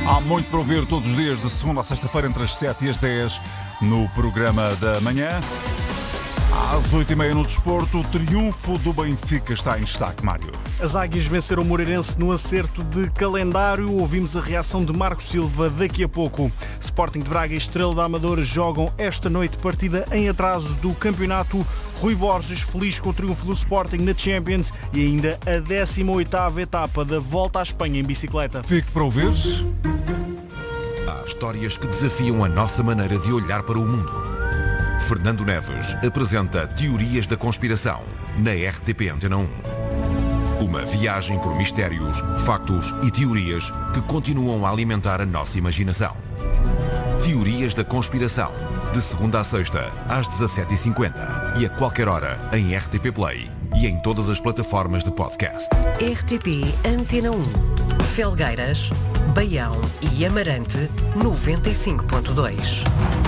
Há muito para ouvir todos os dias, de segunda a sexta-feira, entre as 7 e as 10, no programa da manhã. Às 8h30 no desporto, o triunfo do Benfica está em destaque, Mário. As Águias venceram o Moreirense no acerto de calendário. Ouvimos a reação de Marco Silva daqui a pouco. Sporting de Braga e Estrela da Amadora jogam esta noite partida em atraso do campeonato. Rui Borges feliz com o triunfo do Sporting na Champions e ainda a 18ª etapa da Volta à Espanha em bicicleta. Fique para ouvir. Há histórias que desafiam a nossa maneira de olhar para o mundo. Fernando Neves apresenta Teorias da Conspiração na RTP Antena 1. Uma viagem por mistérios, factos e teorias que continuam a alimentar a nossa imaginação. Teorias da Conspiração, de segunda a sexta, às 17h50 e a qualquer hora em RTP Play e em todas as plataformas de podcast. RTP Antena 1. Felgueiras, Baião e Amarante, 95.2.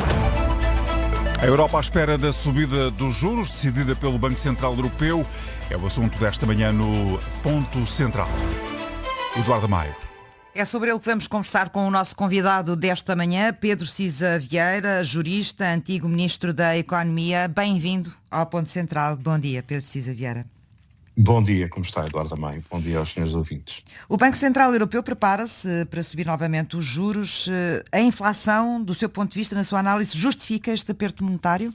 A Europa à espera da subida dos juros, decidida pelo Banco Central Europeu, é o assunto desta manhã no Ponto Central. Eduardo Maio. É sobre ele que vamos conversar com o nosso convidado desta manhã, Pedro Cisa Vieira, jurista, antigo Ministro da Economia. Bem-vindo ao Ponto Central. Bom dia, Pedro Cisa Vieira. Bom dia, como está, Eduardo Maio? Bom dia aos senhores ouvintes. O Banco Central Europeu prepara-se para subir novamente os juros. A inflação, do seu ponto de vista, na sua análise, justifica este aperto monetário?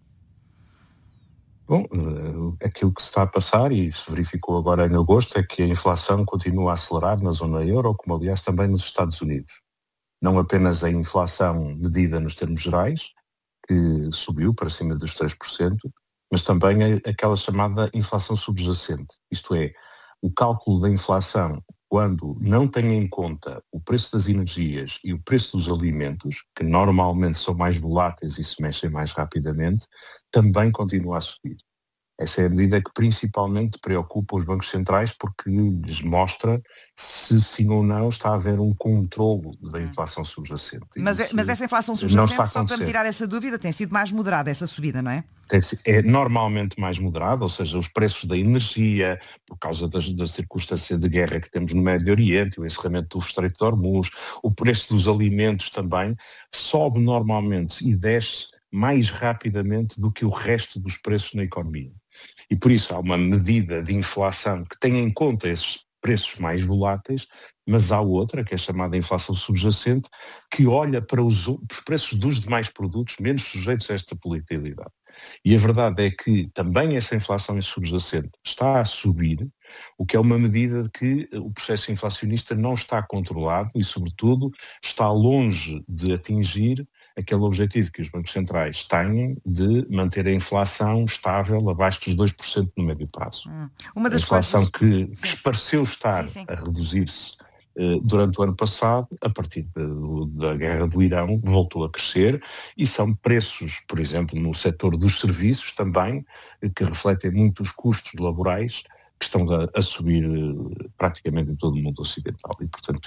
Bom, aquilo que se está a passar, e se verificou agora em agosto, é que a inflação continua a acelerar na zona euro, como aliás também nos Estados Unidos. Não apenas a inflação medida nos termos gerais, que subiu para cima dos 3%, mas também aquela chamada inflação subjacente, isto é, o cálculo da inflação quando não tem em conta o preço das energias e o preço dos alimentos, que normalmente são mais voláteis e se mexem mais rapidamente, também continua a subir. Essa é a medida que principalmente preocupa os bancos centrais porque lhes mostra se sim ou não está a haver um controlo da inflação subjacente. Mas essa inflação subjacente, só para me tirar essa dúvida, tem sido mais moderada essa subida, não é? É normalmente mais moderada, ou seja, os preços da energia, por causa da circunstância de guerra que temos no Médio Oriente, o encerramento do Estreito de Hormuz, o preço dos alimentos também, sobe normalmente e desce mais rapidamente do que o resto dos preços na economia. E por isso há uma medida de inflação que tem em conta esses preços mais voláteis, mas há outra, que é chamada inflação subjacente, que olha para os preços dos demais produtos menos sujeitos a esta volatilidade. E a verdade é que também essa inflação subjacente está a subir, o que é uma medida de que o processo inflacionista não está controlado e, sobretudo, está longe de atingir aquele objetivo que os bancos centrais têm de manter a inflação estável abaixo dos 2% no médio prazo. Uma das a inflação coisas... que pareceu estar a reduzir-se durante o ano passado, a partir da guerra do Irão, voltou a crescer e são preços, por exemplo, no setor dos serviços também, que refletem muito os custos laborais que estão a subir praticamente em todo o mundo ocidental. E, portanto,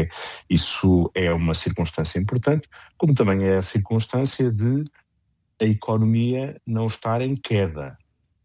isso é uma circunstância importante, como também é a circunstância de a economia não estar em queda.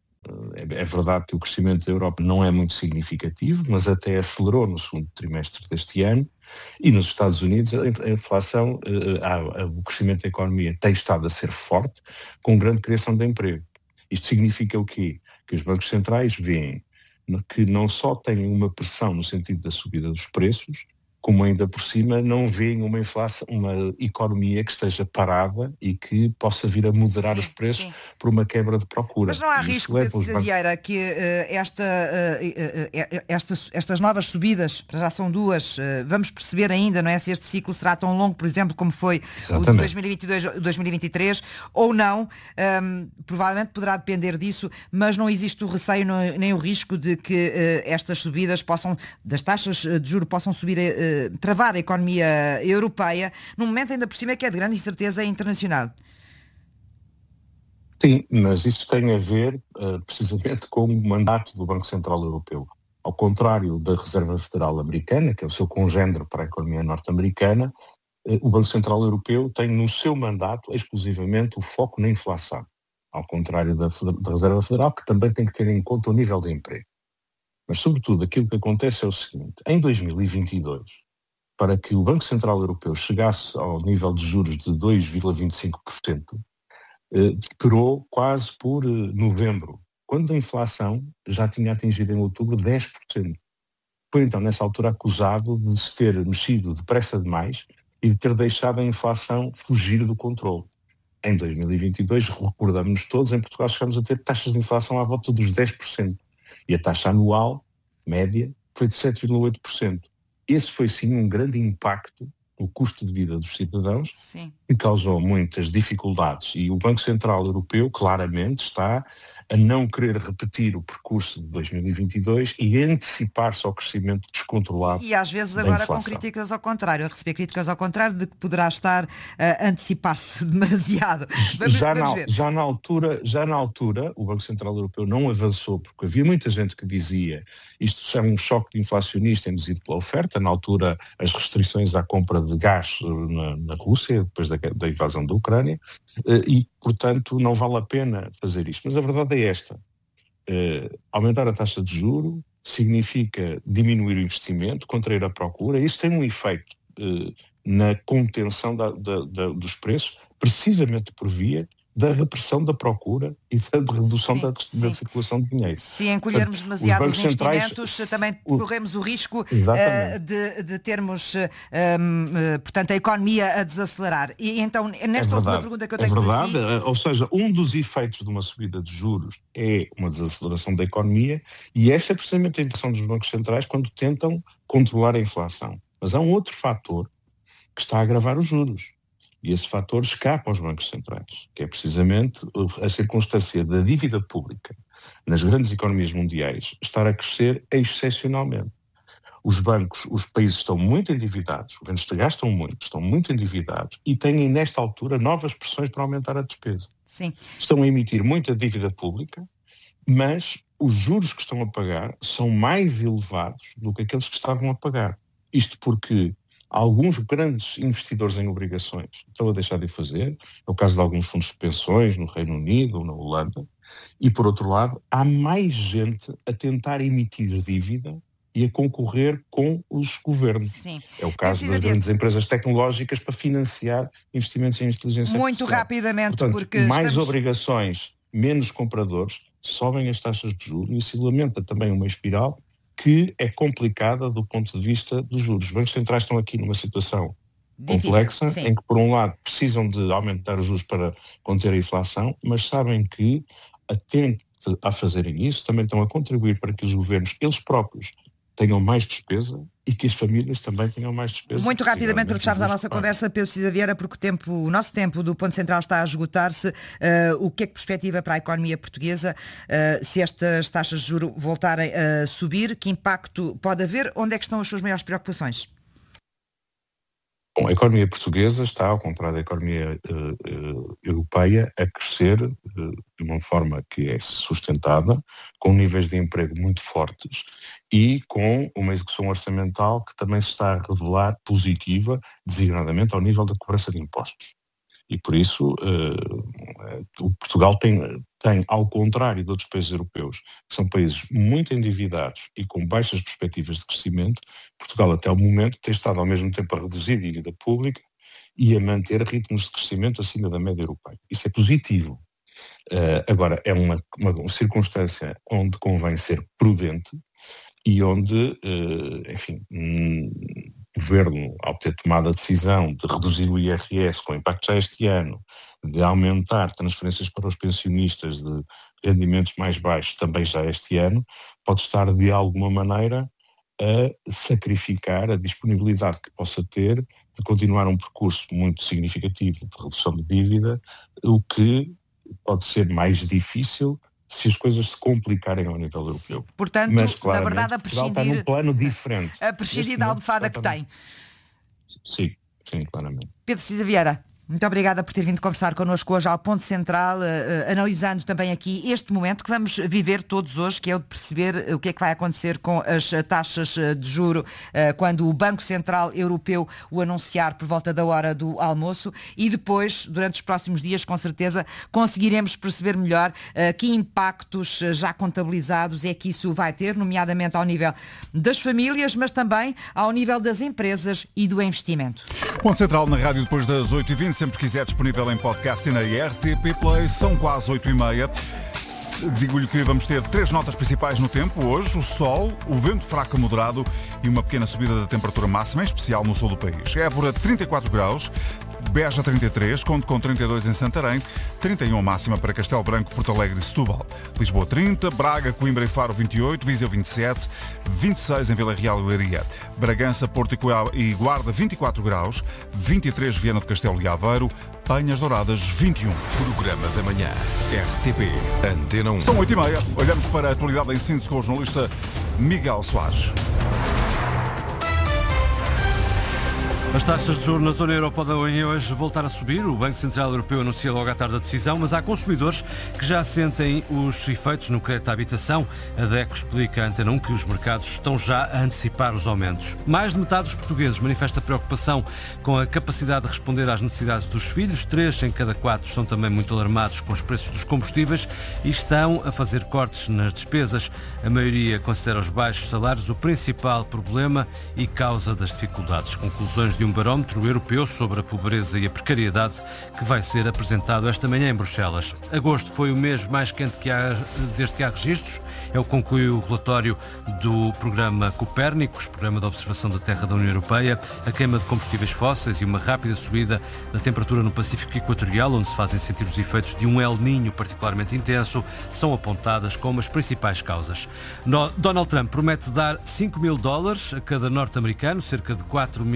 É verdade que o crescimento da Europa não é muito significativo, mas até acelerou no segundo trimestre deste ano, e nos Estados Unidos a inflação, o crescimento da economia tem estado a ser forte, com grande criação de emprego. Isto significa o quê? Que os bancos centrais veem que não só têm uma pressão no sentido da subida dos preços, como ainda por cima não veem uma inflação, uma economia que esteja parada e que possa vir a moderar os preços por uma quebra de procura. Mas não há risco, Pedro Vieira, que estas novas subidas, já são duas, vamos perceber ainda, não é, se este ciclo será tão longo, por exemplo, como foi o de 2022-2023, ou não, provavelmente poderá depender disso, mas não existe o receio nem o risco de que estas subidas das taxas de juros possam subir travar a economia europeia, num momento ainda por cima que é de grande incerteza internacional. Sim, mas isso tem a ver precisamente com o mandato do Banco Central Europeu. Ao contrário da Reserva Federal Americana, que é o seu congénere para a economia norte-americana, o Banco Central Europeu tem no seu mandato exclusivamente o foco na inflação, ao contrário da Reserva Federal, que também tem que ter em conta o nível de emprego. Mas, sobretudo, aquilo que acontece é o seguinte: em 2022, para que o Banco Central Europeu chegasse ao nível de juros de 2,25%, esperou quase por novembro, quando a inflação já tinha atingido em outubro 10%. Foi então nessa altura acusado de se ter mexido depressa demais e de ter deixado a inflação fugir do controle. Em 2022, recordamos-nos todos, em Portugal chegamos a ter taxas de inflação à volta dos 10%. E a taxa anual, média, foi de 7,8%. Esse foi sim um grande impacto no custo de vida dos cidadãos, Sim. que causou muitas dificuldades. E o Banco Central Europeu claramente está a não querer repetir o percurso de 2022 e antecipar-se ao crescimento descontrolado. E às vezes da agora inflação. com críticas ao contrário, a receber críticas ao contrário de que poderá estar a antecipar-se demasiado. Vamos ver. Já na altura, o Banco Central Europeu não avançou, porque havia muita gente que dizia isto é um choque inflacionista induzido pela oferta. Na altura, as restrições à compra de gás na Rússia, depois da invasão da Ucrânia, e, portanto, não vale a pena fazer isto. Mas a verdade é esta. Aumentar a taxa de juro significa diminuir o investimento, contrair a procura. Isso tem um efeito na contenção dos preços, precisamente por via da repressão da procura e da redução da circulação de dinheiro. Se encolhermos demasiado os investimentos, também corremos o risco de termos, portanto, a economia a desacelerar. E então, nesta última pergunta que eu tenho para si... Ou seja, um dos efeitos de uma subida de juros é uma desaceleração da economia, e esta é precisamente a intenção dos bancos centrais quando tentam controlar a inflação. Mas há um outro fator que está a agravar os juros. E esse fator escapa aos bancos centrais, que é precisamente a circunstância da dívida pública nas grandes economias mundiais estar a crescer excepcionalmente. Os países estão muito endividados, os governos gastam muito, estão muito endividados e têm, nesta altura, novas pressões para aumentar a despesa. Sim. Estão a emitir muita dívida pública, mas os juros que estão a pagar são mais elevados do que aqueles que estavam a pagar. Isto porque alguns grandes investidores em obrigações estão a deixar de o fazer, é o caso de alguns fundos de pensões no Reino Unido ou na Holanda, e por outro lado há mais gente a tentar emitir dívida e a concorrer com os governos. Sim. É o caso das grandes empresas tecnológicas para financiar investimentos em inteligência artificial. Muito rapidamente, portanto, porque mais obrigações, menos compradores, sobem as taxas de juros e isso lamenta também uma espiral que é complicada do ponto de vista dos juros. Os bancos centrais estão aqui numa situação complexa, em que, por um lado, precisam de aumentar os juros para conter a inflação, mas sabem que, atento a fazerem isso, também estão a contribuir para que os governos, eles próprios, tenham mais despesa e que as famílias também tenham mais despesa. Muito rapidamente, para fecharmos a nossa conversa, Pedro Cisa Vieira, porque o nosso tempo do Ponto Central está a esgotar-se. O que é que perspectiva para a economia portuguesa se estas taxas de juros voltarem a subir? Que impacto pode haver? Onde é que estão as suas maiores preocupações? Bom, a economia portuguesa está, ao contrário da economia europeia, a crescer de uma forma que é sustentada, com níveis de emprego muito fortes e com uma execução orçamental que também se está a revelar positiva, designadamente ao nível da cobrança de impostos. E por isso o Portugal tem, ao contrário de outros países europeus, que são países muito endividados e com baixas perspectivas de crescimento, Portugal até o momento tem estado ao mesmo tempo a reduzir a dívida pública e a manter ritmos de crescimento acima da média europeia. Isso é positivo. Agora, é uma circunstância onde convém ser prudente e onde, o Governo, ao ter tomado a decisão de reduzir o IRS com impacto já este ano, de aumentar transferências para os pensionistas de rendimentos mais baixos também já este ano, pode estar de alguma maneira a sacrificar a disponibilidade que possa ter de continuar um percurso muito significativo de redução de dívida, o que pode ser mais difícil se as coisas se complicarem ao nível europeu. Portanto, mas, na verdade, a Portugal está num plano diferente. A prescindir da almofada que tem. Sim, claramente. Pedro Cisa Vieira. Muito obrigada por ter vindo conversar connosco hoje ao Ponto Central, analisando também aqui este momento que vamos viver todos hoje, que é o de perceber o que é que vai acontecer com as taxas de juro quando o Banco Central Europeu o anunciar por volta da hora do almoço, e depois, durante os próximos dias, com certeza, conseguiremos perceber melhor que impactos já contabilizados é que isso vai ter, nomeadamente ao nível das famílias, mas também ao nível das empresas e do investimento. Ponto Central na rádio depois das 8h20, sempre que quiser, disponível em podcast e na RTP Play. São quase 8h30. Digo-lhe que vamos ter 3 notas principais no tempo hoje: o sol, o vento fraco a moderado e uma pequena subida da temperatura máxima, em especial no sul do país. Évora 34 graus, Beja 33, Conde com 32 em Santarém, 31 máxima para Castelo Branco, Porto Alegre e Setúbal. Lisboa 30, Braga, Coimbra e Faro 28, Viseu 27, 26 em Vila Real e Leiria. Bragança, Porto e Guarda 24 graus, 23 Viana do Castelo e Aveiro, Penhas Douradas 21. Programa da manhã, RTP, Antena 1. São 8h30, olhamos para a atualidade em síntese com o jornalista Miguel Soares. As taxas de juros na zona euro podem hoje voltar a subir. O Banco Central Europeu anuncia logo à tarde a decisão, mas há consumidores que já sentem os efeitos no crédito à habitação. A DECO explica à Antena 1 que os mercados estão já a antecipar os aumentos. Mais de metade dos portugueses manifesta preocupação com a capacidade de responder às necessidades dos filhos. 3 em cada 4 estão também muito alarmados com os preços dos combustíveis e estão a fazer cortes nas despesas. A maioria considera os baixos salários o principal problema e causa das dificuldades. Conclusões de um barómetro europeu sobre a pobreza e a precariedade que vai ser apresentado esta manhã em Bruxelas. Agosto foi o mês mais quente desde que há registros. É o que conclui o relatório do programa Copérnicos, programa de observação da Terra da União Europeia. A queima de combustíveis fósseis e uma rápida subida da temperatura no Pacífico Equatorial, onde se fazem sentir os efeitos de um El Niño particularmente intenso, são apontadas como as principais causas. Donald Trump promete dar $5.000 a cada norte-americano, cerca de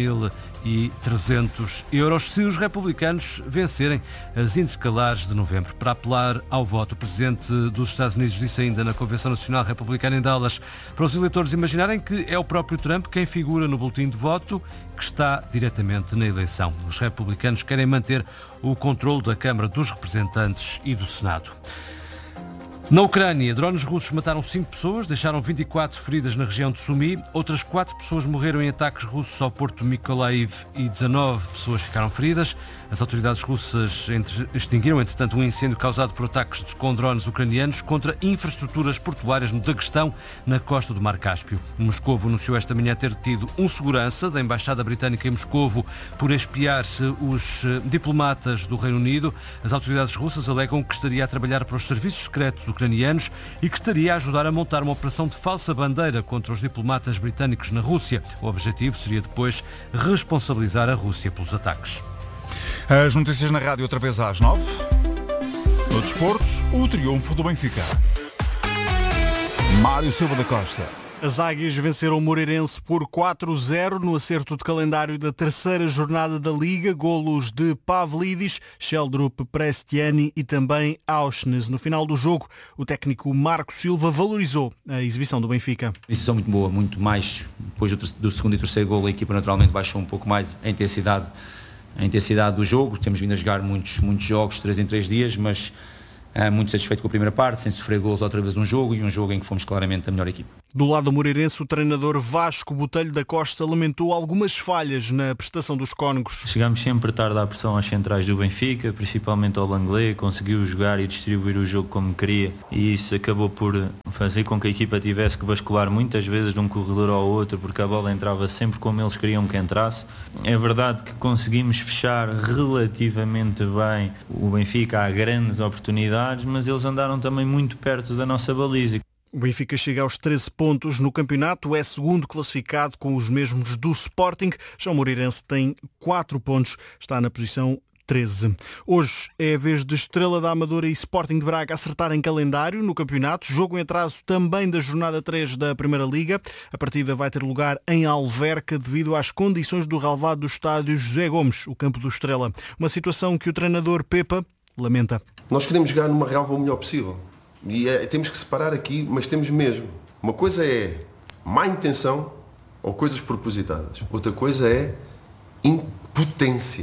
4.300 euros, se os republicanos vencerem as intercalares de novembro. Para apelar ao voto, o presidente dos Estados Unidos disse ainda na Convenção Nacional Republicana em Dallas para os eleitores imaginarem que é o próprio Trump quem figura no boletim de voto que está diretamente na eleição. Os republicanos querem manter o controle da Câmara dos Representantes e do Senado. Na Ucrânia, drones russos mataram 5 pessoas, deixaram 24 feridas na região de Sumy. Outras 4 pessoas morreram em ataques russos ao porto de Mykolaiv e 19 pessoas ficaram feridas. As autoridades russas extinguiram, entretanto, um incêndio causado por ataques com drones ucranianos contra infraestruturas portuárias no Daguestão, na costa do Mar Cáspio. Moscovo anunciou esta manhã ter detido um segurança da Embaixada Britânica em Moscovo por espiar os diplomatas do Reino Unido. As autoridades russas alegam que estaria a trabalhar para os serviços secretos ucranianos e que estaria a ajudar a montar uma operação de falsa bandeira contra os diplomatas britânicos na Rússia. O objetivo seria depois responsabilizar a Rússia pelos ataques. As notícias na rádio outra vez às 9. No desporto, o triunfo do Benfica. Mário Silva da Costa. As Águias venceram o Moreirense por 4-0 no acerto de calendário da terceira jornada da Liga. Golos de Pavlidis, Sheldrup, Prestiani e também Auschnes. No final do jogo, o técnico Marco Silva valorizou a exibição do Benfica. Exibição muito boa, muito mais. Depois do segundo e terceiro golo, a equipa naturalmente baixou um pouco mais a intensidade do jogo. Temos vindo a jogar muitos jogos, 3 em 3 dias, mas muito satisfeito com a primeira parte, sem sofrer golos outra vez um jogo em que fomos claramente a melhor equipa. Do lado do Moreirense, o treinador Vasco Botelho da Costa lamentou algumas falhas na prestação dos cónegos. Chegámos sempre tarde à pressão às centrais do Benfica, principalmente ao Langlais, conseguiu jogar e distribuir o jogo como queria e isso acabou por fazer com que a equipa tivesse que bascular muitas vezes de um corredor ao outro porque a bola entrava sempre como eles queriam que entrasse. É verdade que conseguimos fechar relativamente bem o Benfica, há grandes oportunidades, mas eles andaram também muito perto da nossa baliza. O Benfica chega aos 13 pontos no campeonato, é segundo classificado com os mesmos do Sporting. Já o Moreirense tem 4 pontos, está na posição 13. Hoje é a vez de Estrela da Amadora e Sporting de Braga acertarem calendário no campeonato. Jogo em atraso também da jornada 3 da Primeira Liga. A partida vai ter lugar em Alverca devido às condições do relvado do estádio José Gomes, o campo do Estrela. Uma situação que o treinador Pepa lamenta. Nós queremos jogar numa relva o melhor possível. E temos que separar aqui, mas temos mesmo. Uma coisa é má intenção ou coisas propositadas. Outra coisa é impotência.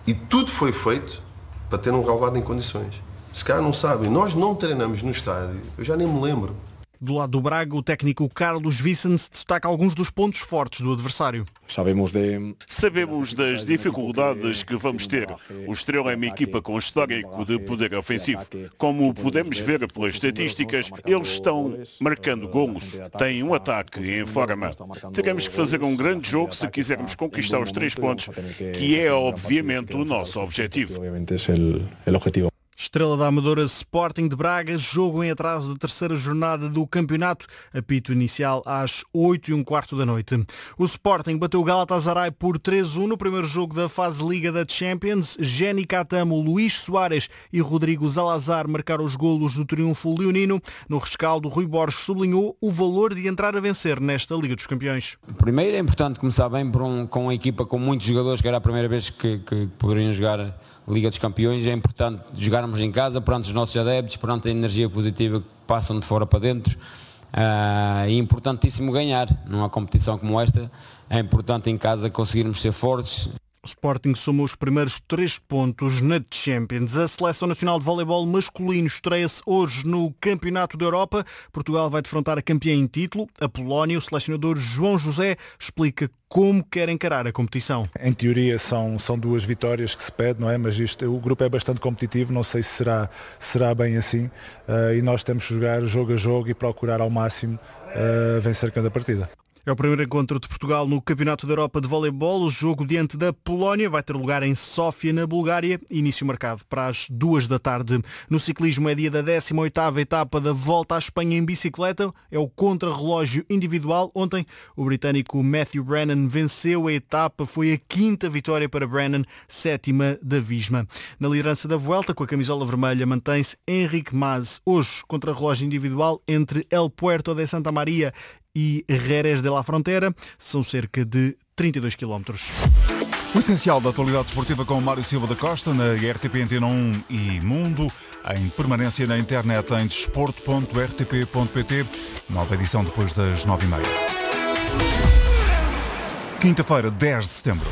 E tudo foi feito para ter um relvado em condições. Se calhar não sabem, nós não treinamos no estádio, eu já nem me lembro. Do lado do Braga, o técnico Carlos Vicens destaca alguns dos pontos fortes do adversário. Sabemos das dificuldades que vamos ter. O Estrela é uma equipa com histórico de poder ofensivo. Como podemos ver pelas estatísticas, eles estão marcando golos. Têm um ataque em forma. Teremos que fazer um grande jogo se quisermos conquistar os 3 pontos, que é obviamente o nosso objetivo. Estrela da Amadora Sporting de Braga, jogo em atraso da terceira jornada do campeonato, apito inicial às 8h15 da noite. O Sporting bateu o Galatasaray por 3-1 no primeiro jogo da fase Liga da Champions. Jenny Catamo, Luís Soares e Rodrigo Zalazar marcaram os golos do triunfo leonino. No rescaldo, Rui Borges sublinhou o valor de entrar a vencer nesta Liga dos Campeões. Primeiro é importante começar bem com uma equipa com muitos jogadores, que era a primeira vez que poderiam jogar Liga dos Campeões. É importante jogarmos em casa, perante os nossos adeptos, perante a energia positiva que passam de fora para dentro. É importantíssimo ganhar numa competição como esta. É importante em casa conseguirmos ser fortes. O Sporting soma os primeiros 3 pontos na Champions. A Seleção Nacional de Voleibol masculino estreia-se hoje no Campeonato da Europa. Portugal vai defrontar a campeã em título, a Polónia. O selecionador João José explica como quer encarar a competição. Em teoria são 2 vitórias que se pede, não é? Mas o grupo é bastante competitivo, não sei se será bem assim. E nós temos que jogar jogo a jogo e procurar ao máximo vencer cada partida. É o primeiro encontro de Portugal no Campeonato da Europa de Voleibol. O jogo diante da Polónia vai ter lugar em Sófia, na Bulgária. Início marcado para as 2 da tarde. No ciclismo é dia da 18ª etapa da Volta à Espanha em bicicleta. É o contrarrelógio individual. Ontem o britânico Matthew Brennan venceu a etapa. Foi a 5ª vitória para Brennan, 7ª da Visma. Na liderança da Vuelta, com a camisola vermelha, mantém-se Henrique Mas. Hoje, contrarrelógio individual entre El Puerto de Santa Maria e Jerez de la Frontera, são cerca de 32 km. O essencial da atualidade esportiva com Mário Silva da Costa na RTP Antena 1 e Mundo, em permanência na internet em desporto.rtp.pt, nova edição depois das 9h30. Quinta-feira, 10 de setembro.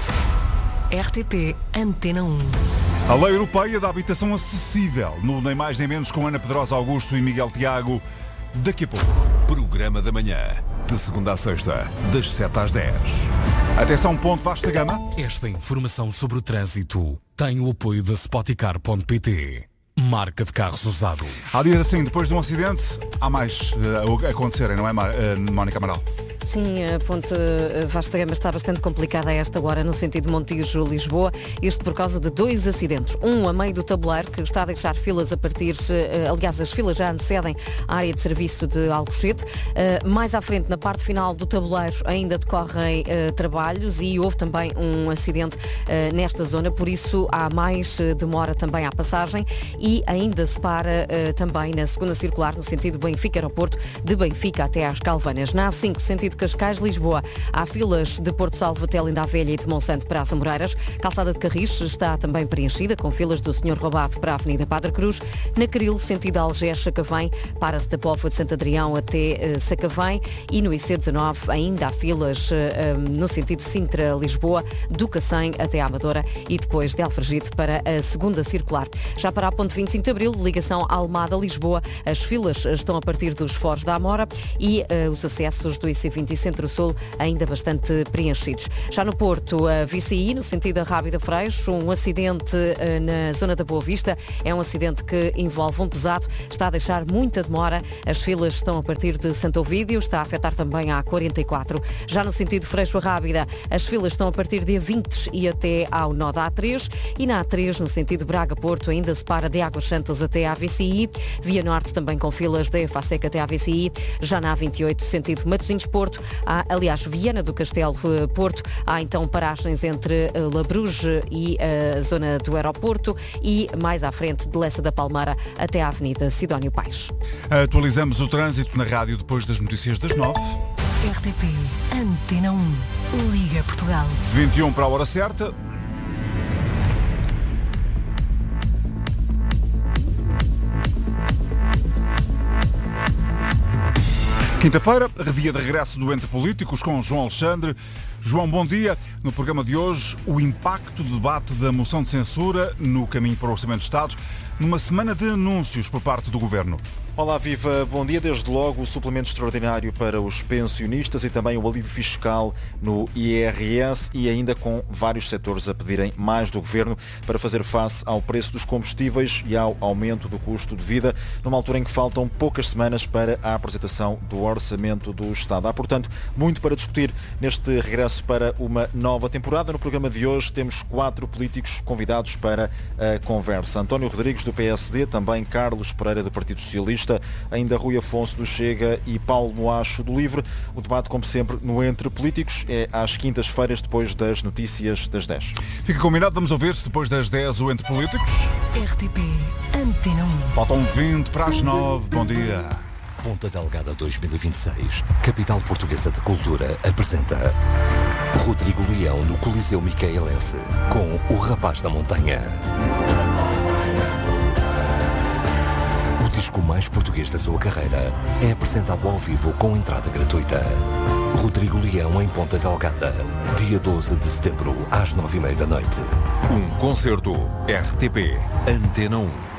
RTP Antena 1. A Lei Europeia da Habitação Acessível, no Nem Mais Nem Menos com Ana Pedrosa Augusto e Miguel Tiago, daqui a pouco. Programa da manhã, de segunda a sexta, das 7 às 10. Atenção, ponto vasta gama. Esta informação sobre o trânsito tem o apoio da Spoticar.pt, marca de carros usados. Há dias assim, depois de um acidente, há mais a acontecerem, não é, Mónica Amaral? Sim, a ponte Vasta Gama está bastante complicada a esta hora no sentido Montijo-Lisboa, isto por causa de 2 acidentes. Um a meio do tabuleiro, que está a deixar filas a partir, aliás, as filas já antecedem a área de serviço de Alcochete. Mais à frente, na parte final do tabuleiro, ainda decorrem trabalhos e houve também um acidente nesta zona, por isso há mais demora também à passagem e ainda se para também na segunda circular, no sentido Benfica-Aeroporto, de Benfica até às Calvanas. Na A5, sentido Cascais-Lisboa, há filas de Porto Salvo até Linda a Velha e de Monsanto para as Amoreiras. Calçada de Carris está também preenchida, com filas do Senhor Robato para a Avenida Padre Cruz. Na Caril, sentido Algés-Sacavém, para-se da Póvoa de Santo Adrião até Sacavém. E no IC19 ainda há filas no sentido Sintra-Lisboa, do Cacém até a Amadora e depois de Alfragide para a segunda circular. Já para a ponte 25 de Abril, ligação Almada-Lisboa, as filas estão a partir dos Foros da Amora e os acessos do IC20 e Centro-Sul ainda bastante preenchidos. Já no Porto, a VCI, no sentido da Rábida Freixo, um acidente na zona da Boa Vista. É um acidente que envolve um pesado, está a deixar muita demora. As filas estão a partir de Santo Ovídio, está a afetar também a A44. Já no sentido Freixo a Rábida, as filas estão a partir de A20 e até ao nó da A3. E na A3, no sentido Braga-Porto, ainda se para de Águas Santas até à VCI. Via Norte também com filas da EFASEC até à VCI. Já na A28, sentido Matosinhos-Porto, há, aliás, Viana do Castelo Porto, há então paragens entre Labruge e a zona do aeroporto e mais à frente de Lessa da Palmeira até à Avenida Sidónio Paes. Atualizamos o trânsito na rádio depois das notícias das 9. RTP Antena 1. Liga Portugal. 21 para a hora certa. Quinta-feira, dia de regresso do Entre Políticos com João Alexandre. João, bom dia. No programa de hoje, o impacto do debate da moção de censura no caminho para o Orçamento de Estado, numa semana de anúncios por parte do Governo. Olá, viva, bom dia. Desde logo o suplemento extraordinário para os pensionistas e também o alívio fiscal no IRS e ainda com vários setores a pedirem mais do Governo para fazer face ao preço dos combustíveis e ao aumento do custo de vida, numa altura em que faltam poucas semanas para a apresentação do Orçamento do Estado. Há, portanto, muito para discutir neste regresso para uma nova temporada. No programa de hoje temos 4 políticos convidados para a conversa. António Rodrigues, do PSD, também Carlos Pereira, do Partido Socialista, ainda Rui Afonso, do Chega, e Paulo Moacho, do Livre. O debate, como sempre, no Entre Políticos é às quintas-feiras, depois das notícias das 10. Fica combinado, vamos ouvir depois das 10 o Entre Políticos. RTP Antena 1. Faltam 20 para as 9. Bom dia. Ponta Delgada 2026, capital portuguesa da cultura, apresenta Rodrigo Leão no Coliseu Micaelense, com O Rapaz da Montanha. O disco mais português da sua carreira é apresentado ao vivo com entrada gratuita. Rodrigo Leão em Ponta Delgada, dia 12 de setembro, às 9h30 da noite. Um concerto RTP Antena 1.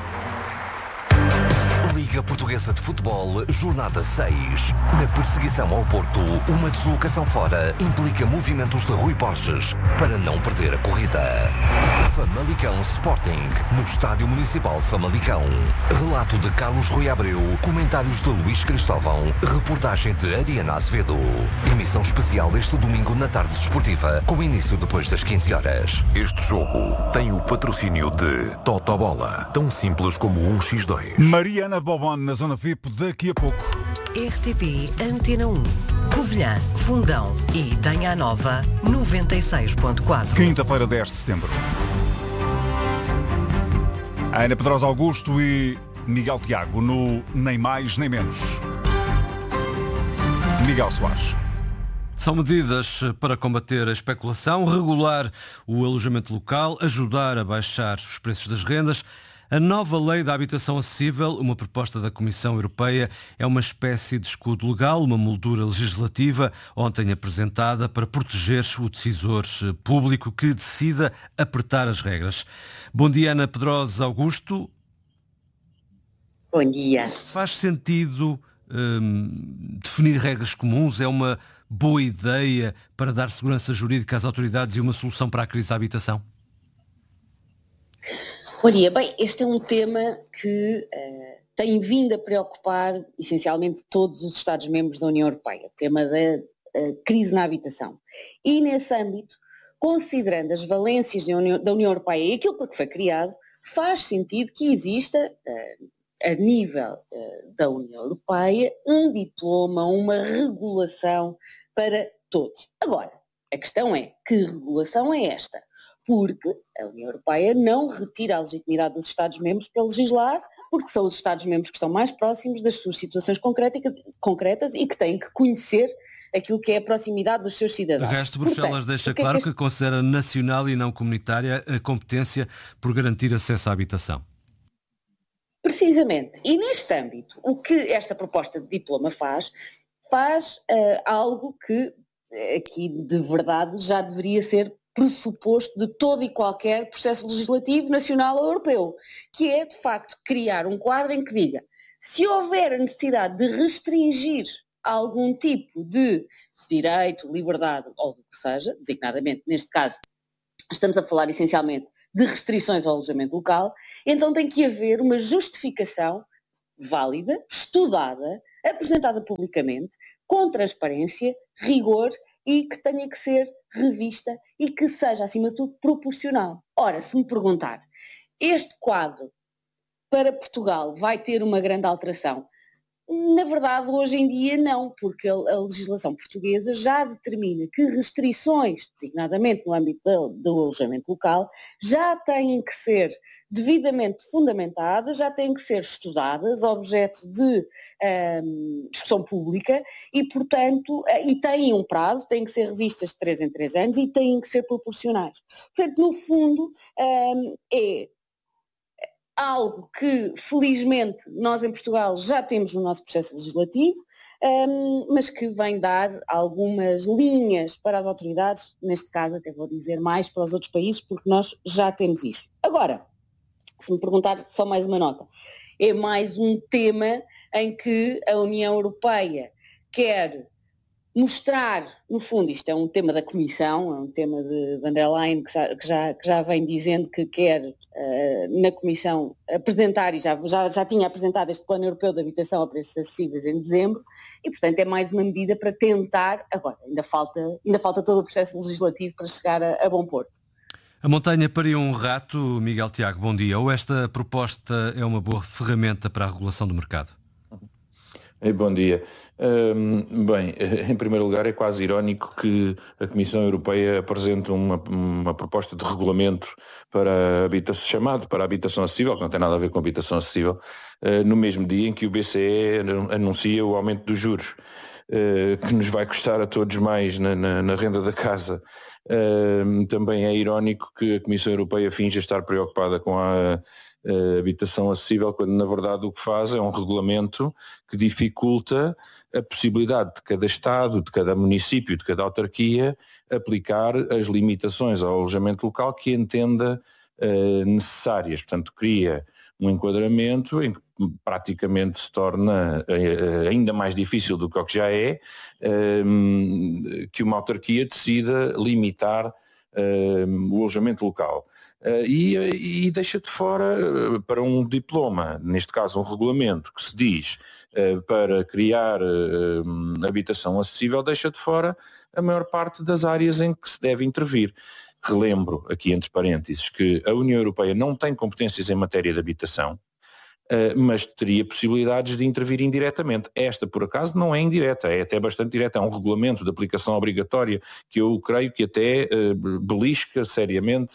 Liga Portuguesa de Futebol, jornada 6. Na perseguição ao Porto, uma deslocação fora implica movimentos de Rui Borges para não perder a corrida. Famalicão Sporting, no Estádio Municipal Famalicão. Relato de Carlos Rui Abreu, comentários de Luís Cristóvão, reportagem de Ariana Azevedo. Emissão especial este domingo na tarde desportiva, com início depois das 15 horas. Este jogo tem o patrocínio de Totobola, tão simples como 1x2. Mariana Bobon na Zona VIP daqui a pouco. RTP Antena 1. Covilhã, Fundão e Danha Nova 96.4. Quinta-feira, 10 de setembro. Ana Pedrosa Augusto e Miguel Tiago no Nem Mais Nem Menos. Miguel Soares. São medidas para combater a especulação, regular o alojamento local, ajudar a baixar os preços das rendas. A nova lei da habitação acessível, uma proposta da Comissão Europeia, é uma espécie de escudo legal, uma moldura legislativa ontem apresentada para proteger o decisor público que decida apertar as regras. Bom dia, Ana Pedrosa Augusto. Bom dia. Faz sentido definir regras comuns? É uma boa ideia para dar segurança jurídica às autoridades e uma solução para a crise da habitação? Bom dia. Bem, este é um tema que tem vindo a preocupar essencialmente todos os Estados-membros da União Europeia, o tema da crise na habitação. E nesse âmbito, considerando as valências da União Europeia e aquilo por que foi criado, faz sentido que exista, a nível da União Europeia, um diploma, uma regulação para todos. Agora, a questão é, que regulação é esta? Porque a União Europeia não retira a legitimidade dos Estados-membros para legislar, porque são os Estados-membros que estão mais próximos das suas situações concretas e que têm que conhecer aquilo que é a proximidade dos seus cidadãos. De resto, Bruxelas deixa claro que considera nacional e não comunitária a competência por garantir acesso à habitação. Precisamente. E neste âmbito, o que esta proposta de diploma faz algo que aqui de verdade já deveria ser pressuposto de todo e qualquer processo legislativo nacional ou europeu, que é, de facto, criar um quadro em que diga, se houver a necessidade de restringir algum tipo de direito, liberdade ou o que seja, designadamente, neste caso, estamos a falar essencialmente de restrições ao alojamento local, então tem que haver uma justificação válida, estudada, apresentada publicamente, com transparência, rigor e que tenha que ser revista e que seja, acima de tudo, proporcional. Ora, se me perguntar, este quadro para Portugal vai ter uma grande alteração? Na verdade, hoje em dia não, porque a legislação portuguesa já determina que restrições, designadamente no âmbito do alojamento local, já têm que ser devidamente fundamentadas, já têm que ser estudadas, objeto de discussão pública e, portanto, e têm um prazo, têm que ser revistas de 3 em 3 anos e têm que ser proporcionais. Portanto, no fundo, algo que, felizmente, nós em Portugal já temos no nosso processo legislativo, mas que vem dar algumas linhas para as autoridades, neste caso até vou dizer mais para os outros países, porque nós já temos isto. Agora, se me perguntar só mais uma nota, é mais um tema em que a União Europeia quer mostrar, no fundo, isto é um tema da Comissão, é um tema de van der Leyen que já vem dizendo que quer na Comissão apresentar, e já tinha apresentado este Plano Europeu de Habitação a preços acessíveis em dezembro, e portanto é mais uma medida para tentar, agora ainda falta todo o processo legislativo para chegar a bom porto. A montanha pariu um rato, Miguel Tiago, bom dia. Ou esta proposta é uma boa ferramenta para a regulação do mercado? Bom dia. Bem, em primeiro lugar é quase irónico que a Comissão Europeia apresente uma proposta de regulamento para chamado para a habitação acessível, que não tem nada a ver com habitação acessível, no mesmo dia em que o BCE anuncia o aumento dos juros, que nos vai custar a todos mais na renda da casa. Também é irónico que a Comissão Europeia finja estar preocupada com a habitação acessível, quando na verdade o que faz é um regulamento que dificulta a possibilidade de cada Estado, de cada município, de cada autarquia aplicar as limitações ao alojamento local que entenda necessárias. Portanto, cria um enquadramento em que praticamente se torna ainda mais difícil do que o que já é, que uma autarquia decida limitar o alojamento local. E deixa de fora, para um diploma, neste caso um regulamento, que se diz para criar habitação acessível, deixa de fora a maior parte das áreas em que se deve intervir. Relembro, aqui entre parênteses, que a União Europeia não tem competências em matéria de habitação, mas teria possibilidades de intervir indiretamente. Esta, por acaso, não é indireta, é até bastante direta, é um regulamento de aplicação obrigatória que eu creio que até belisca seriamente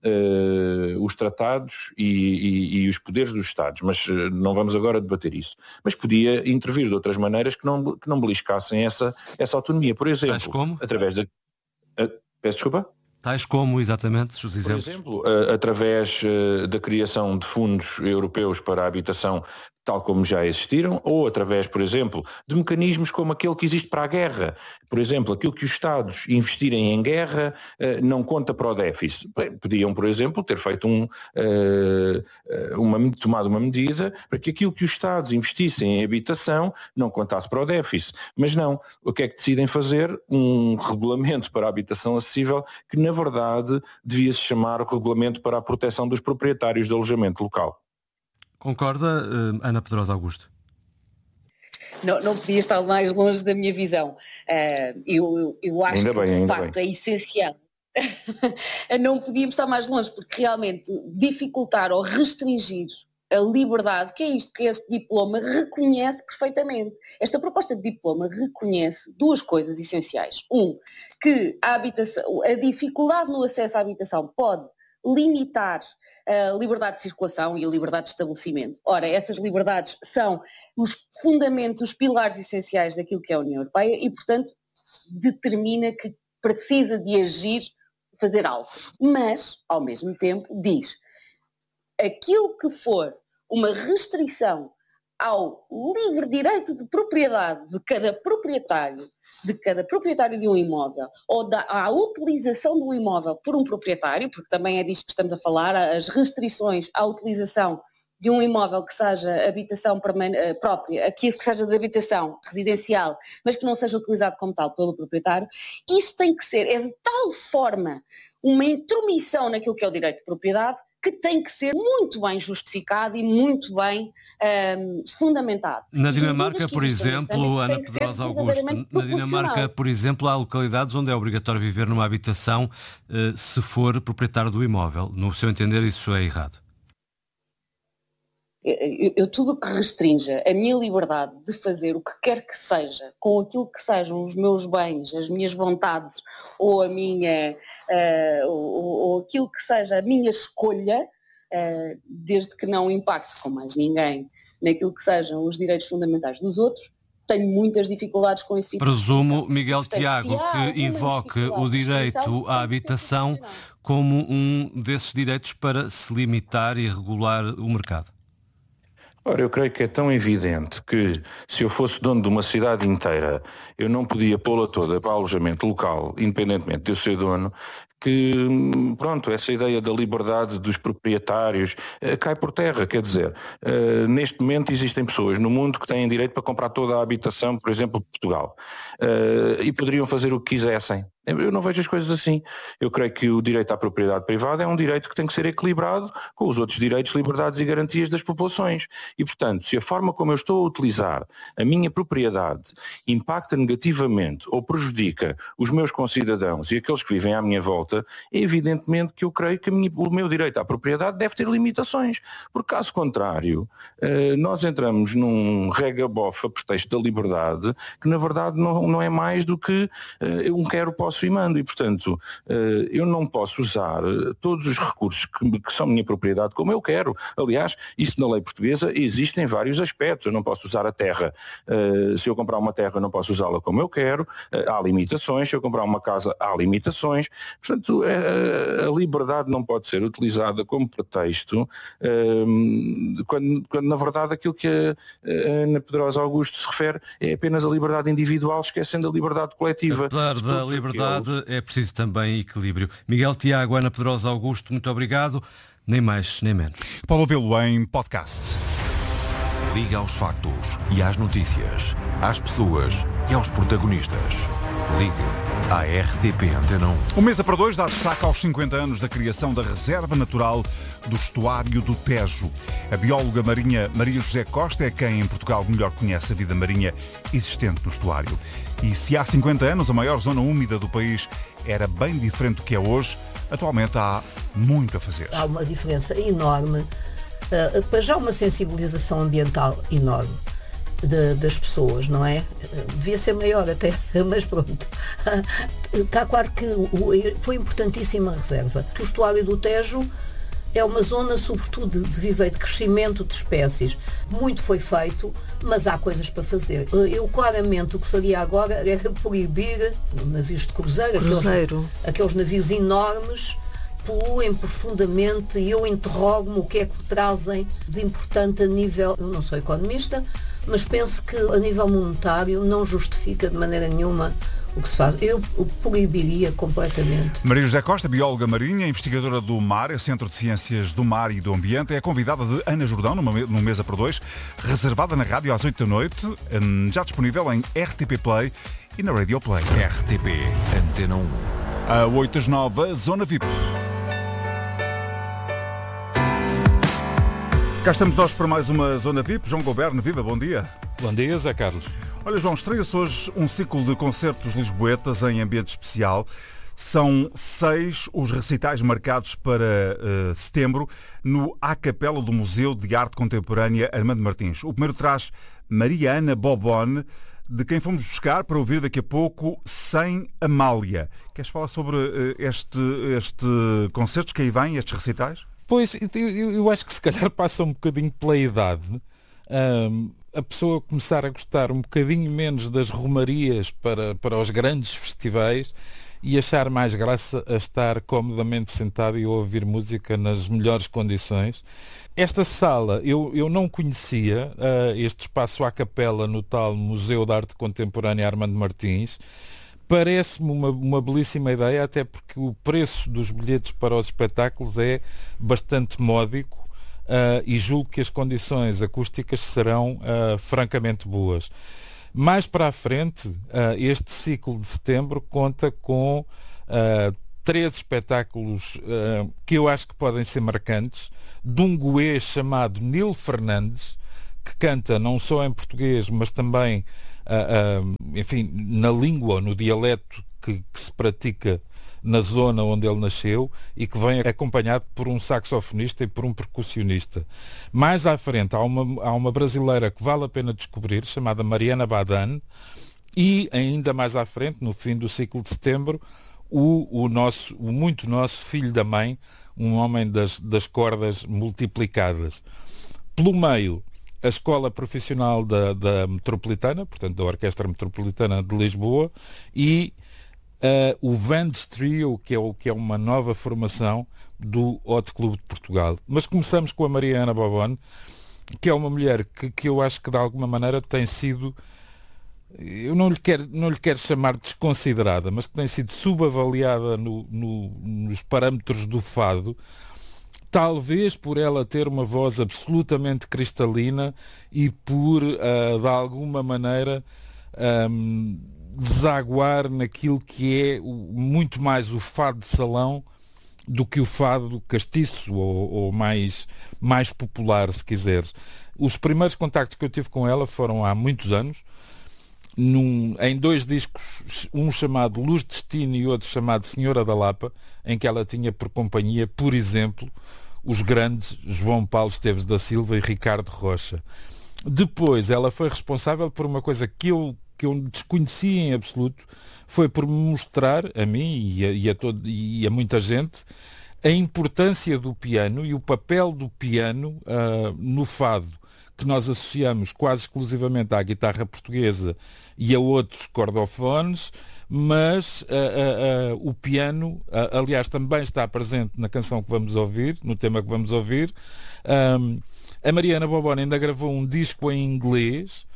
os tratados e os poderes dos Estados, mas não vamos agora debater isso. Mas podia intervir de outras maneiras que não beliscassem essa autonomia. Por exemplo, através da... Peço desculpa? Tais como, exatamente, os exemplos? Por exemplo, através da criação de fundos europeus para a habitação, tal como já existiram, ou através, por exemplo, de mecanismos como aquele que existe para a guerra. Por exemplo, aquilo que os Estados investirem em guerra não conta para o déficit. Bem, podiam, por exemplo, ter feito tomado uma medida para que aquilo que os Estados investissem em habitação não contasse para o déficit. Mas não. O que é que decidem fazer? Um regulamento para a habitação acessível que, na verdade, devia-se chamar Regulamento para a Proteção dos Proprietários de Alojamento Local. Concorda, Ana Pedrosa Augusto? Não podia estar mais longe da minha visão. Eu acho que, de facto, é essencial. Não podíamos estar mais longe, porque realmente dificultar ou restringir a liberdade, que é isto que este diploma reconhece perfeitamente. Esta proposta de diploma reconhece duas coisas essenciais. Que a dificuldade no acesso à habitação pode limitar a liberdade de circulação e a liberdade de estabelecimento. Ora, essas liberdades são os fundamentos, os pilares essenciais daquilo que é a União Europeia e, portanto, determina que precisa de agir, fazer algo. Mas, ao mesmo tempo, diz aquilo que for uma restrição ao livre direito de propriedade de cada proprietário de um imóvel, ou à utilização do imóvel por um proprietário, porque também é disto que estamos a falar, as restrições à utilização de um imóvel que seja habitação própria, que seja de habitação residencial, mas que não seja utilizado como tal pelo proprietário, isso tem que ser, de tal forma, uma intromissão naquilo que é o direito de propriedade, que tem que ser muito bem justificado e muito bem fundamentado. Na Dinamarca, por exemplo, Ana Pedrosa Augusto, na Dinamarca, por exemplo, há localidades onde é obrigatório viver numa habitação se for proprietário do imóvel. No seu entender, isso é errado? Eu tudo que restrinja a minha liberdade de fazer o que quer que seja, com aquilo que sejam os meus bens, as minhas vontades, ou ou aquilo que seja a minha escolha, desde que não impacte com mais ninguém naquilo que sejam os direitos fundamentais dos outros, tenho muitas dificuldades com esse tipo. Presumo, Miguel Portanto, Tiago, que invoque o direito à habitação como um desses direitos para se limitar e regular o mercado. Ora, eu creio que é tão evidente que se eu fosse dono de uma cidade inteira, eu não podia pô-la toda para alojamento local, independentemente de eu ser dono, que, pronto, essa ideia da liberdade dos proprietários cai por terra, quer dizer, neste momento existem pessoas no mundo que têm direito para comprar toda a habitação, por exemplo, de Portugal, e poderiam fazer o que quisessem. Eu não vejo as coisas assim. Eu creio que o direito à propriedade privada é um direito que tem que ser equilibrado com os outros direitos, liberdades e garantias das populações. E, portanto, se a forma como eu estou a utilizar a minha propriedade impacta negativamente ou prejudica os meus concidadãos e aqueles que vivem à minha volta, é evidentemente que eu creio que o meu direito à propriedade deve ter limitações. Porque, caso contrário, nós entramos num regabof a pretexto da liberdade que, na verdade, não é mais do que um quero, posso e mando, e portanto eu não posso usar todos os recursos que são minha propriedade como eu quero. Aliás, isso na lei portuguesa existe em vários aspectos. Eu não posso usar a terra, se eu comprar uma terra eu não posso usá-la como eu quero, há limitações, se eu comprar uma casa há limitações, portanto a liberdade não pode ser utilizada como pretexto quando na verdade aquilo que a Ana Pedrosa Augusto se refere é apenas a liberdade individual, esquecendo a liberdade coletiva. Apesar da liberdade é preciso também equilíbrio. Miguel Tiago, Ana Pedrosa Augusto, muito obrigado. Nem mais, nem menos. Pode ouvi-lo em podcast. Liga aos factos e às notícias, às pessoas e aos protagonistas. Ligue à RTP Antena 1. O Mesa para Dois dá destaque aos 50 anos da criação da Reserva Natural do Estuário do Tejo. A bióloga marinha Maria José Costa é quem em Portugal melhor conhece a vida marinha existente no estuário. E se há 50 anos a maior zona úmida do país era bem diferente do que é hoje, atualmente há muito a fazer. Há uma diferença enorme, para já uma sensibilização ambiental enorme das pessoas, não é? Devia ser maior até, mas pronto. Está claro que foi importantíssima a reserva, que o estuário do Tejo é uma zona, sobretudo, de viveiro de crescimento de espécies. Muito foi feito, mas há coisas para fazer. Eu, claramente, o que faria agora era proibir navios de cruzeiro. Aqueles navios enormes, poluem profundamente, e eu interrogo-me o que é que trazem de importante a nível... Eu não sou economista, mas penso que a nível monetário não justifica de maneira nenhuma o que se faz. Eu o proibiria completamente. Maria José Costa, bióloga marinha, investigadora do MAR, Centro de Ciências do Mar e do Ambiente, é convidada de Ana Jordão, no Mesa para Dois, reservada na rádio às 8 da noite, já disponível em RTP Play e na Radio Play. RTP Antena 1. A 8 às 9, Zona VIP. Cá estamos nós para mais uma Zona VIP. João Goberno, viva, bom dia. Bom dia, Zé Carlos. Olha, João, estreia-se hoje um ciclo de concertos lisboetas em ambiente especial. São 6 os recitais marcados para setembro no A Capela do Museu de Arte Contemporânea Armando Martins. O primeiro traz Maria Ana Bobone, de quem fomos buscar para ouvir daqui a pouco Sem Amália. Queres falar sobre este concertos que aí vêm, estes recitais? Pois, eu acho que se calhar passa um bocadinho pela idade. A pessoa começar a gostar um bocadinho menos das romarias para os grandes festivais e achar mais graça a estar comodamente sentado e a ouvir música nas melhores condições. Esta sala, eu não conhecia, este espaço à capela no tal Museu de Arte Contemporânea Armando Martins. Parece-me uma belíssima ideia, até porque o preço dos bilhetes para os espetáculos é bastante módico e julgo que as condições acústicas serão francamente boas. Mais para a frente, este ciclo de setembro conta com 3 espetáculos que eu acho que podem ser marcantes, de um goê chamado Nil Fernandes, que canta não só em português, mas também enfim, na língua, no dialeto que se pratica na zona onde ele nasceu, e que vem acompanhado por um saxofonista e por um percussionista. Mais à frente há uma brasileira que vale a pena descobrir, chamada Mariana Badan, e ainda mais à frente, no fim do ciclo de setembro, o muito nosso filho da mãe, um homem das cordas multiplicadas. Pelo meio, a Escola Profissional da Metropolitana, portanto da Orquestra Metropolitana de Lisboa, e o Vandes Trio, que é uma nova formação do Hot Clube de Portugal. Mas começamos com a Mariana Bobone, que é uma mulher que eu acho que de alguma maneira tem sido, eu não lhe quero chamar desconsiderada, mas que tem sido subavaliada nos parâmetros do fado, talvez por ela ter uma voz absolutamente cristalina e por, de alguma maneira, desaguar naquilo que é muito mais o fado de salão do que o fado castiço ou mais popular, se quiseres. Os primeiros contactos que eu tive com ela foram há muitos anos, em 2 discos, um chamado Luz de Destino e outro chamado Senhora da Lapa, em que ela tinha por companhia, por exemplo, os grandes João Paulo Esteves da Silva e Ricardo Rocha. Depois ela foi responsável por uma coisa que eu desconhecia em absoluto, foi por me mostrar a mim e a muita gente a importância do piano e o papel do piano no fado, que nós associamos quase exclusivamente à guitarra portuguesa e a outros cordofones, mas o piano, aliás, também está presente na canção que vamos ouvir, no tema que vamos ouvir. A Mariana Bobone ainda gravou um disco em inglês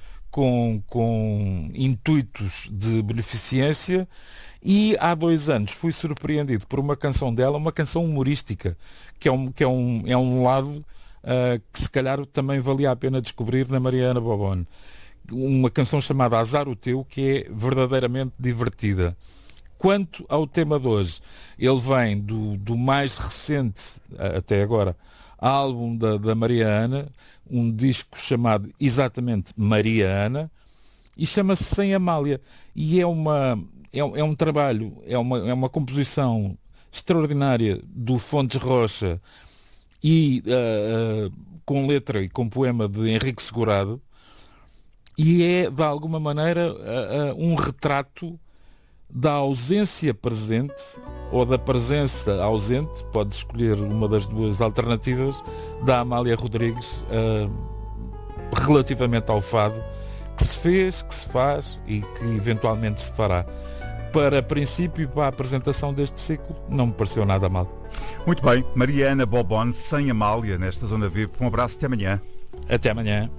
com intuitos de beneficência, e há 2 anos fui surpreendido por uma canção dela, uma canção humorística, que é um lado que se calhar também valia a pena descobrir na Mariana Bobone. Uma canção chamada Azar o Teu, que é verdadeiramente divertida. Quanto ao tema de hoje, ele vem do mais recente, até agora, álbum da Maria Ana, um disco chamado exatamente Maria Ana, e chama-se Sem Amália. E é um trabalho, é uma composição extraordinária do Fontes Rocha, e com letra e com poema de Henrique Segurado, e é de alguma maneira um retrato da ausência presente ou da presença ausente, pode escolher uma das 2 alternativas, da Amália Rodrigues relativamente ao fado, que se fez, que se faz e que eventualmente se fará. Para princípio e para a apresentação deste ciclo, não me pareceu nada mal. Muito bem, Mariana Bobone, Sem Amália, nesta Zona VIP. Um abraço, até amanhã. Até amanhã.